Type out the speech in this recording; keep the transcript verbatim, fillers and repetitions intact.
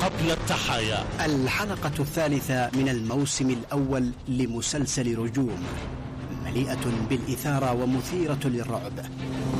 قبل التحايا. الحلقة الثالثة من الموسم الأول لمسلسل رجوم، مليئة بالإثارة ومثيرة للرعب.